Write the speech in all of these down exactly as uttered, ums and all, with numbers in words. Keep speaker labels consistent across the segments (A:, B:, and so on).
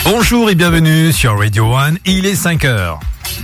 A: Bonjour et bienvenue sur Radio One, il est cinq heures.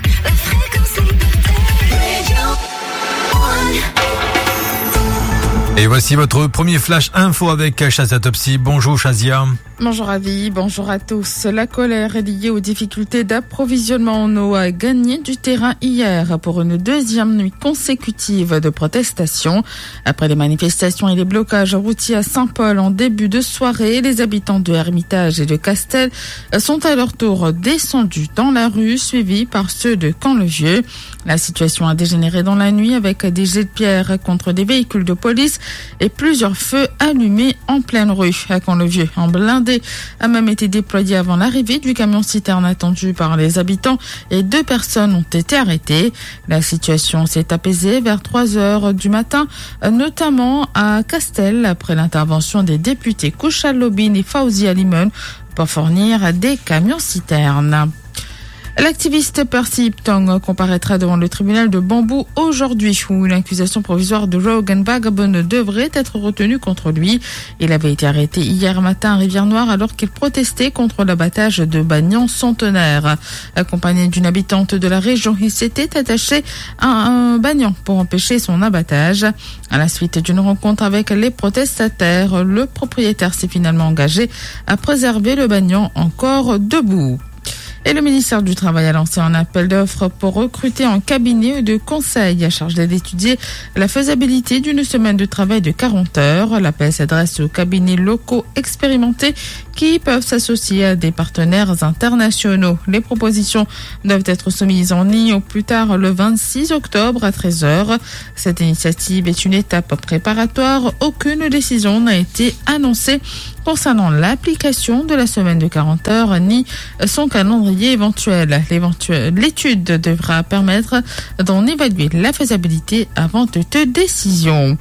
A: Et voici votre premier flash info avec Shazia Topsy. Bonjour Shazia.
B: Bonjour Avi, bonjour à tous. La colère est liée aux difficultés d'approvisionnement en eau a gagné du terrain hier pour une deuxième nuit consécutive de protestation. Après les manifestations et les blocages routiers à Saint-Paul en début de soirée, les habitants de Hermitage et de Castel sont à leur tour descendus dans la rue, suivis par ceux de Camp-le-Vieux. La situation a dégénéré dans la nuit avec des jets de pierre contre des véhicules de police et plusieurs feux allumés en pleine rue. À Camp-le-Vieux, en blindé a même été déployé avant l'arrivée du camion citerne attendu par les habitants et deux personnes ont été arrêtées. La situation s'est apaisée vers trois heures du matin, notamment à Castel, après l'intervention des députés Kouchal Lobine et Fawzi Alimon pour fournir des camions citernes. L'activiste Percy Iptong comparaîtra devant le tribunal de Bambou aujourd'hui, où une accusation provisoire de rogue and vagabond devrait être retenue contre lui. Il avait été arrêté hier matin à Rivière-Noire alors qu'il protestait contre l'abattage de Bagnan centenaire. Accompagné d'une habitante de la région, il s'était attaché à un Bagnan pour empêcher son abattage. À la suite d'une rencontre avec les protestataires, le propriétaire s'est finalement engagé à préserver le Bagnan encore debout. Et le ministère du Travail a lancé un appel d'offres pour recruter un cabinet de conseil à charge d'étudier la faisabilité d'une semaine de travail de quarante heures. L'appel s'adresse aux cabinets locaux expérimentés qui peuvent s'associer à des partenaires internationaux. Les propositions doivent être soumises en ligne au plus tard le vingt-six octobre à treize heures. Cette initiative est une étape préparatoire. Aucune décision n'a été annoncée concernant l'application de la semaine de quarante heures ni son calendrier éventuel. L'étude devra permettre d'en évaluer la faisabilité avant toute décision.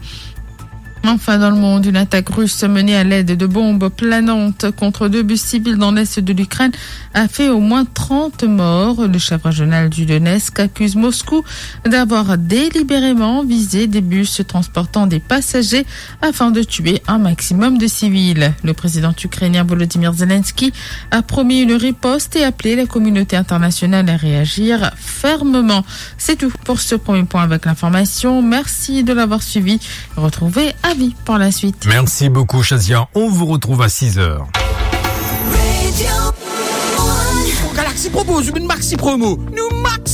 B: Enfin, dans le monde, une attaque russe menée à l'aide de bombes planantes contre deux bus civils dans l'est de l'Ukraine a fait au moins trente morts. Le chef régional du Donetsk accuse Moscou d'avoir délibérément visé des bus transportant des passagers afin de tuer un maximum de civils. Le président ukrainien Volodymyr Zelensky a promis une riposte et appelé la communauté internationale à réagir fermement. C'est tout pour ce premier point avec l'information. Merci de l'avoir suivi. Retrouvez Avis pour la suite.
A: Merci beaucoup Shazia, on vous retrouve à six heures.
C: Galaxy propose une maxi promo. Nous max